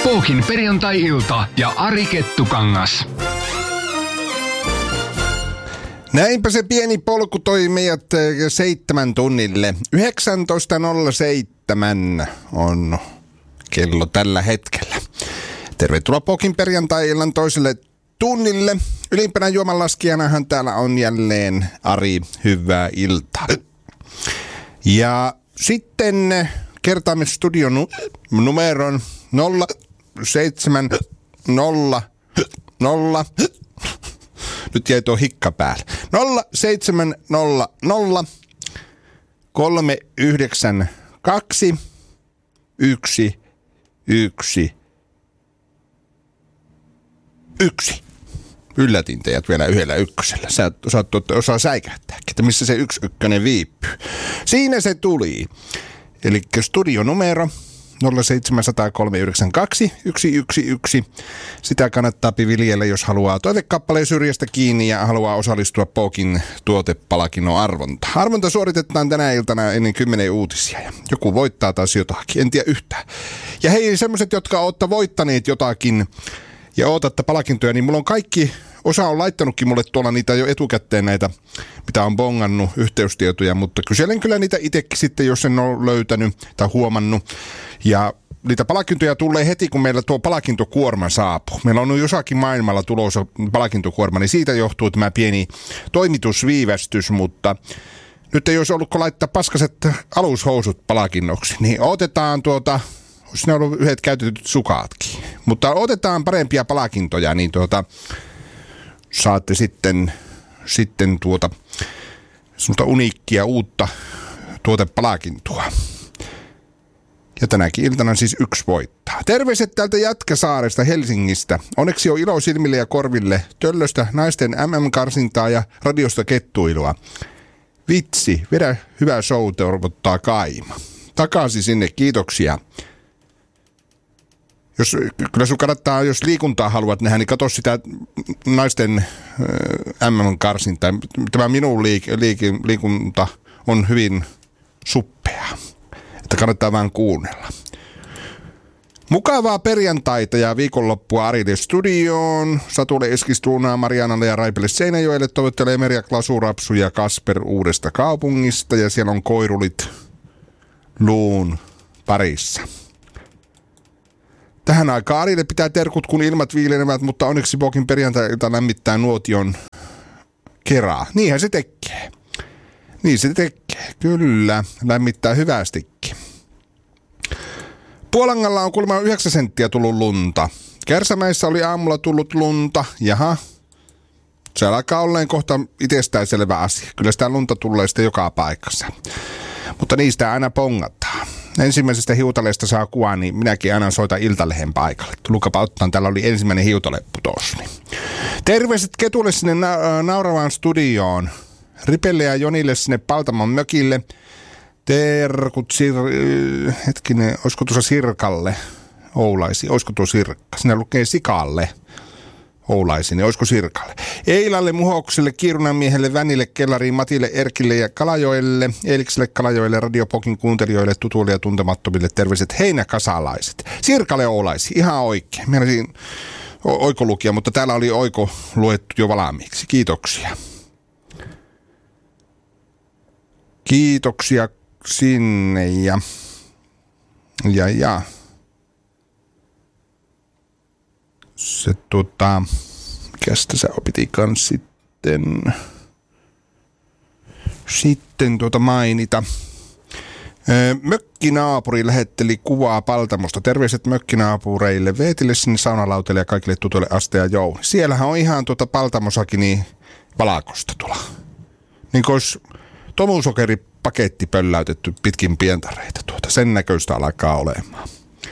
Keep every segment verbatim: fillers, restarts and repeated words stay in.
Pookin perjantai-ilta ja Ari Kettukangas. Näinpä se pieni polku toi meidät seitsemän tunnille. yhdeksäntoista nolla seitsemän on kello tällä hetkellä. Tervetuloa Pookin perjantai-illan toiselle tunnille. Ylimpänä juomanlaskijanahan täällä on jälleen Ari. Hyvää iltaa. Ja sitten kertaamme studion numeron nolla seitsemän nolla nolla. Nyt jäi tuo hikka päälle. nolla seitsemän nolla nolla kolme yhdeksän kaksi yksi yksi yksi. Yllätin teidät vielä yhdellä ykkösellä. Sä osaat osaa säikähtää, että missä se yksi ykkönen viipyy. Siinä se tuli. Eli studionumero nolla seitsemän nolla nolla kolme yhdeksän kaksi yksi yksi yksi. Sitä kannattaa viljellä, jos haluaa toivekappaleen syrjästä kiinni ja haluaa osallistua Pookin tuotepalkinnon arvonta. Arvonta suoritetaan tänä iltana ennen kymmenen uutisia ja joku voittaa taas jotakin, en tiedä yhtään. Ja hei, semmoiset, jotka olette voittaneet jotakin ja ootatte palkintoja, niin mulla on kaikki, osa on laittanutkin mulle tuolla niitä jo etukäteen näitä, mitä on bongannut, yhteystietoja, mutta kyselen kyllä niitä itsekin sitten, jos en ole löytänyt tai huomannut. Ja niitä palkintoja tulee heti, kun meillä tuo palkintokuorma saapuu. Meillä on jossakin maailmalla tulossa palkintokuorma, niin siitä johtuu tämä pieni toimitusviivästys, mutta nyt ei olisi ollut, kun laittaa paskaset alushousut palkinnoksi, niin otetaan tuota, olisi ne ollut yhdet käytetyt sukaatkin, mutta otetaan parempia palkintoja, niin tuota, saatte sitten, sitten tuota, semmoista uniikkia uutta tuotepalkintoa. Ja tänäkin iltana siis yksi voittaa. Terveiset täältä Jätkäsaaresta Helsingistä. Onneksi on ilo silmille ja korville. Töllöstä naisten M M-karsintaa ja radiosta kettuilua. Vitsi, vedä hyvä show, toivottaa Kaima. Takaisin sinne, kiitoksia. Jos, kyllä sun kannattaa, jos liikuntaa haluat nähdä, niin katso sitä naisten äh, M M-karsintaa. Tämä minun liik- liik- liikunta on hyvin suppea. Että kannattaa vaan kuunnella. Mukavaa perjantaita ja viikonloppua Arille studioon. Satulle Eskistuunaa, Marianalle ja Raipelle Seinäjoelle toivottelee Merja Klasu, Rapsu ja Kasper Uudesta Kaupungista. Ja siellä on koirulit luun parissa. Tähän aikaan Arille pitää terkut, kun ilmat viilenevät, mutta onneksi Pookin perjantai-ilta lämmittää nuotion keraa. Niinhän se tekee. Niin se tekee. Kyllä, lämmittää hyvästikin. Puolangalla on kuulemma yhdeksän senttiä tullut lunta. Kärsämäissä oli aamulla tullut lunta. Jaha, se alkaa olleen kohta itsestäänselvä asia. Kyllä sitä lunta tulee sitten joka paikassa. Mutta niistä aina pongataan. Ensimmäisestä hiutaleesta saa kuva, niin minäkin aina soitan Iltalehen paikalle. Tulkapa ottaan, täällä oli ensimmäinen hiutaleppu tuossa. Terveiset Ketulle sinne na- nauravaan studioon. Ripelle ja Jonille sinne Paltamon mökille. Terkut sir- hetkinen, olisiko tuossa Sirkalle? Oulaisi, olisiko tuo Sirkka? Sinne lukee Sikalle. Oulaisi, niin olisiko Sirkalle? Eilalle, Muhokselle, Kiirunan miehelle, Vänille, Kellariin, Matille, Erkille ja Kalajoelle, Eelikselle, Kalajoelle, Radio Pookin kuuntelijoille, tutuille ja tuntemattomille terveiset heinäkasalaiset. Sirkalle, Oulaisi, ihan oikein. Mielestäni oikolukia, mutta täällä oli oiko luettu jo valmiiksi. Kiitoksia. Kiitoksia sinne ja, ja, ja. Se tota, mikästä sä opitikaan sitten, sitten tuota mainita. Mökkinaapuri lähetteli kuvaa Paltamosta. Terveiset mökkinaapureille, Veetille, sinne saunalautelle ja kaikille tutuille Aste ja Jouni. Siellähän on ihan tuota Paltamosakin niin valakosta tulla. Niin kuin olisi tomusokeripaketti pölläytetty pitkin pientareita tuota. Sen näköistä alkaa olemaan.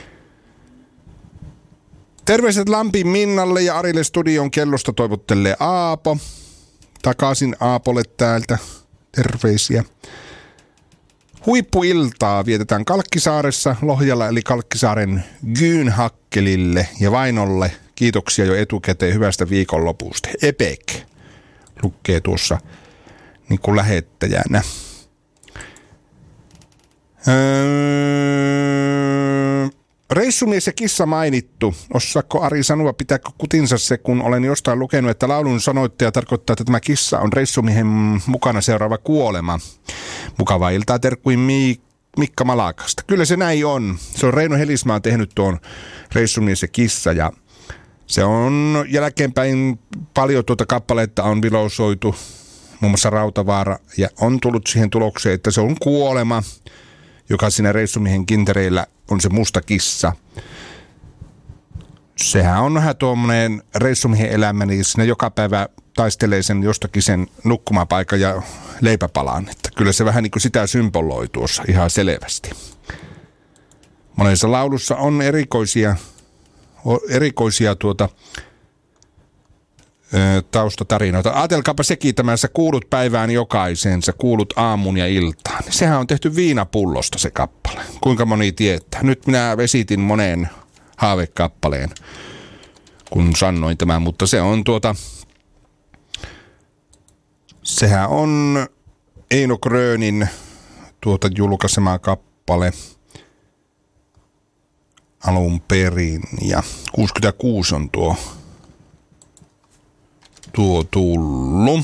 Terveiset Lampin Minnalle ja Arille studion kellosta toivottelee Aapo. Takaisin Aapolle täältä. Terveisiä. Huippuiltaa vietetään Kalkkisaaressa, Lohjalla eli Kalkkisaaren Gyynhakkelille ja Vainolle. Kiitoksia jo etukäteen hyvästä viikonlopusta. Epek lukee tuossa niin kuin lähettäjänä. Öö, Reissumies ja kissa mainittu. Osaako Ari sanoa, pitääkö kutinsa se, kun olen jostain lukenut, että laulun sanoittaja tarkoittaa, että tämä kissa on reissumiehen mukana seuraava kuolema. Mukavaa iltaa, terkkuin Mi- Mikka Malakasta. Kyllä se näin on. Se on Reino Helismaa tehnyt tuon Reissumies ja kissa ja se on jälkeenpäin paljon tuota kappaletta on vilosoitu, muun muassa Rautavaara, ja on tullut siihen tulokseen, että se on kuolema, joka siinä reissumiehen kintereillä on se musta kissa. Sehän on vähän tuommoinen reissumiehen elämä, niin sinne joka päivä taistelee sen jostakin sen nukkumapaikan ja leipäpalaan. Että kyllä se vähän niin kuin sitä symboloi tuossa ihan selvästi. Monessa laulussa on erikoisia, erikoisia tuota, ö, taustatarinoita. Ajatelkaapa sekin tämän, sä kuulut päivään jokaiseen, sä kuulut aamun ja iltaan. Sehän on tehty viinapullosta se kappale. Kuinka moni tietää? Nyt minä vesitin moneen haavekappaleen, kun sanoin tämän, mutta se on tuota, sehän on Eino Grönin tuota julkaisema kappale alun perin, ja kuusikymmentäkuusi on tuo, tuo tullut.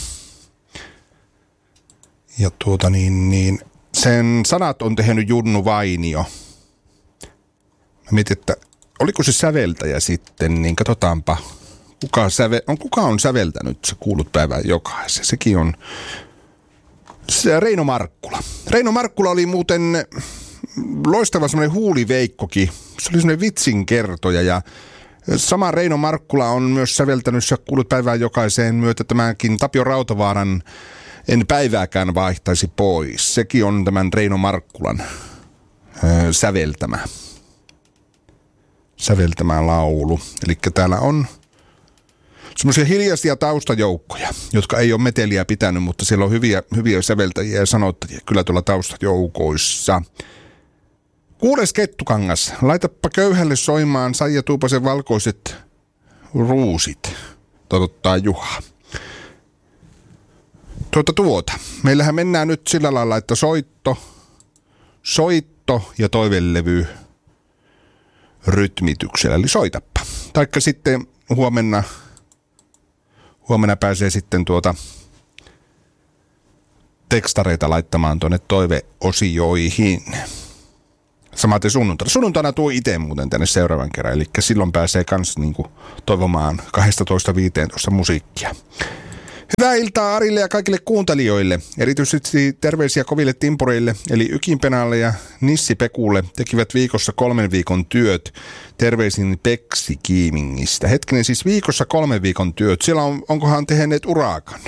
Ja tuota niin, niin, sen sanat on tehnyt Junnu Vainio. Mä mietin, että oliko se säveltäjä sitten, niin katsotaanpa, kuka, säve, on, kuka on säveltänyt se kuulut päivän jokaisen. Sekin on se Reino Markkula. Reino Markkula oli muuten loistava semmoinen huuliveikkokin. Se oli semmoinen vitsinkertoja ja sama Reino Markkula on myös säveltänyt ja kuulut päivään jokaiseen myötä tämänkin Tapio Rautavaaran En päivääkään vaihtaisi pois. Sekin on tämän Reino Markkulan öö, säveltämä. Säveltämä laulu. Eli täällä on semmoisia hiljaisia taustajoukkoja, jotka ei ole meteliä pitänyt, mutta siellä on hyviä, hyviä säveltäjiä ja sanottajia kyllä tuolla taustajoukoissa. Kuules Kettukangas, laitapa köyhälle soimaan Saija Tuupasen valkoiset ruusit, toivottaa Juha. Tuota tuota, meillähän mennään nyt sillä lailla, että soitto, soitto ja toivelevy rytmityksellä, eli soitappa. Taikka sitten huomenna, huomenna pääsee sitten tuota tekstareita laittamaan tuonne toiveosioihin. Samaten sunnuntaina. Sunnuntaina tuo itse muuten tänne seuraavan kerran, eli silloin pääsee kans niinku toivomaan kaksitoista viisitoista musiikkia. Hyvää iltaa Arille ja kaikille kuuntelijoille. Erityisesti terveisiä koville timpureille, eli Ykinpenalle ja Nissi Pekulle tekivät viikossa kolmen viikon työt. Terveisin Peksi Kiimingistä. Hetkinen, siis viikossa kolmen viikon työt. Siellä on, onkohan tehneet urakan?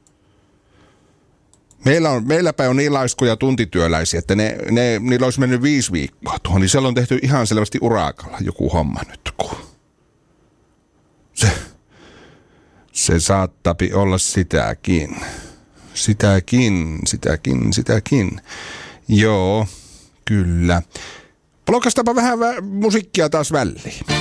Meillä on, meilläpä on niin laiskoja tuntityöläisiä, että ne, ne, niillä olisi mennyt viisi viikkoa tuohon. Niin siellä on tehty ihan selvästi urakalla joku homma nyt. Kun se... Se saattapi olla sitäkin. Sitäkin, sitäkin, sitäkin. Joo, kyllä. Plokastaapa vähän vä- musiikkia taas väliin.